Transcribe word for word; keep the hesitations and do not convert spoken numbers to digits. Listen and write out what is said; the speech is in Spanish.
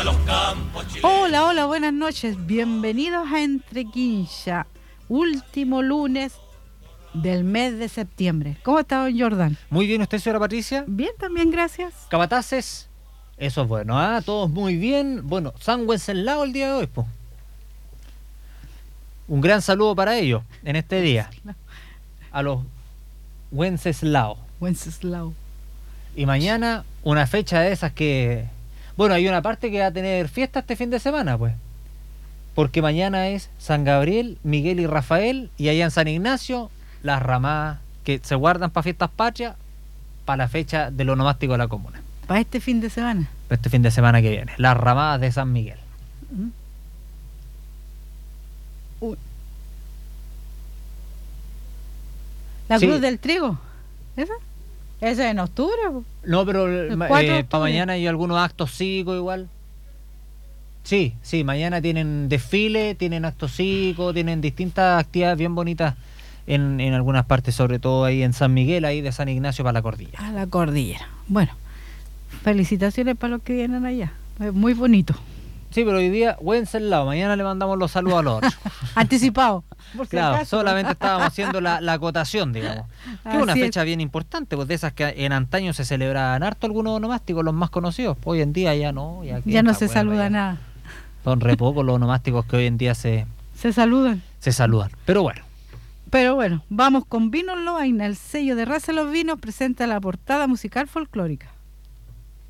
Hola, hola, buenas noches. Bienvenidos a Entre Quincha, último lunes del mes de septiembre. ¿Cómo está, don Jordan? Muy bien, ¿usted, señora Patricia? Bien, también, gracias. Capataces, eso es bueno, ¿ah? Todos muy bien. Bueno, San Wenceslao el día de hoy, pues. Un gran saludo para ellos en este día. A los Wenceslao. Wenceslao. Y mañana una fecha de esas que... Bueno, hay una parte que va a tener fiesta este fin de semana, pues. Porque mañana es San Gabriel, Miguel y Rafael, y allá en San Ignacio, las ramadas que se guardan para fiestas patrias, para la fecha del onomástico de la comuna. ¿Para este fin de semana? Para este fin de semana que viene, las ramadas de San Miguel. ¿Mm? Uy. ¿La Sí. Cruz del Trigo? ¿Esa? ¿Esa es en octubre? No, pero El eh, cuatro de para octubre. mañana hay algunos actos cívicos igual. Sí, sí, mañana tienen desfile, tienen actos cívicos, tienen distintas actividades bien bonitas en, en algunas partes, sobre todo ahí en San Miguel, ahí de San Ignacio para la cordillera. A la cordillera. Bueno, felicitaciones para los que vienen allá. Es muy bonito. Sí, pero hoy día, Wenceslao, mañana le mandamos los saludos a los otros. Anticipado. Por si Claro, acaso. solamente estábamos haciendo la, la acotación, digamos. Que es una Así fecha bien importante, pues de esas que en antaño se celebraban harto algunos onomásticos, los más conocidos. Hoy en día ya no. Ya, Ya no se bueno, saluda ya. nada. Son re pocos los onomásticos que hoy en día se, Se saludan. se saludan. Pero bueno, Pero bueno, vamos con Vinos Loaina. El sello de Raza de los Vinos presenta la portada musical folclórica.